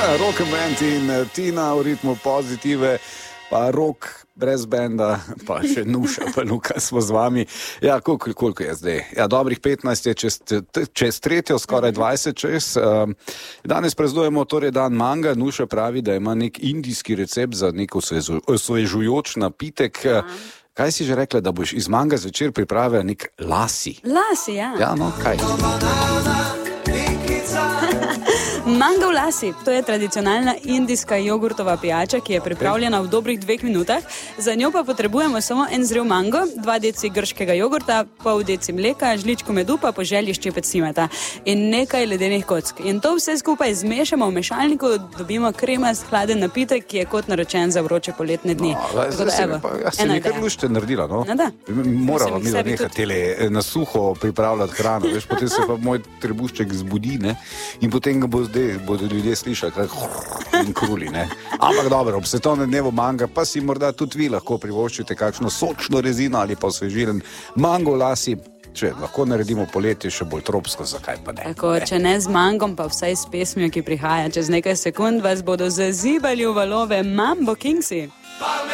Rock and band in Tina v ritmu pozitive, pa rock brez benda, pa še Nuša, pa Luka smo z vami. Ja, koliko je zdaj? Ja, dobrih 15 je čez tretjo, skoraj 20 čez. Danes praznujemo torej dan manga. Nuša pravi, da ima nek indijski recept za nek osvežujoč napitek. Kaj si že rekla, da boš iz manga zvečer pripravila nek lasi? Lasi, ja. Ja, no, kaj? Mango v lasi, to je tradicionalna indijska jogurtova pijača, ki je pripravljena v dobrih 2 minutah. Za njo pa potrebujemo samo en zrel mango, 2 deci grškega jogurta, pol deci mleka, žličko medu, pa po želji ščepec cimeta in nekaj ledenih kock. In to vse skupaj zmešamo v mešalniku, dobimo kremast, hladen napitek, ki je kot naročen za vroče poletne dni. Se nekaj lušte naredila, no? Morala mi da nekaj na suho pripravljati hrano, veš, potem se pa moj trebušček zbudi, ne? In potem ga bodo ljudje slišali, kaj in kruli, ne. Ampak dobro, ob svetovnem dnevu manga pa si morda tudi vi lahko privoščite kakšno sočno rezino ali pa osvežilen mango v lasi. Če lahko naredimo poletje še bolj tropsko, zakaj pa ne? Tako, če ne z mangom, pa vsaj s pesmijo, ki prihaja čez nekaj sekund, vas bodo zazibali v valove Mambo Kingsi.